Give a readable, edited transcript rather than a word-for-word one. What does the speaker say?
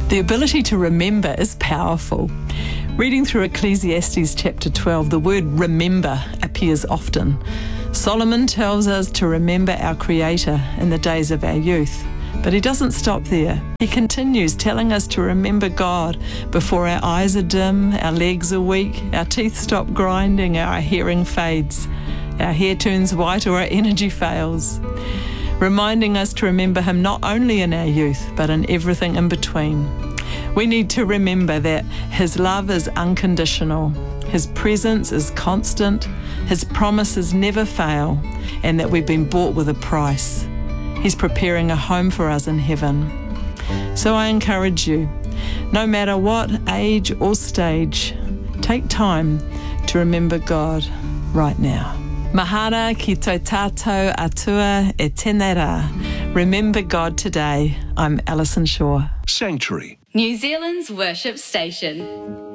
The ability to remember is powerful. Reading through Ecclesiastes chapter 12, the word remember appears often. Solomon tells us to remember our Creator in the days of our youth. But he doesn't stop there. He continues telling us to remember God before our eyes are dim, our legs are weak, our teeth stop grinding, our hearing fades, our hair turns white, or our energy fails. Reminding us to remember Him not only in our youth, but in everything in between. We need to remember that His love is unconditional, His presence is constant, His promises never fail, and that we've been bought with a price. He's preparing a home for us in heaven. So I encourage you, no matter what age or stage, take time to remember God right now. Mahara ki tō tātou atua e tēnei rā. Remember God today. I'm Alison Shaw. Sanctuary, New Zealand's worship station.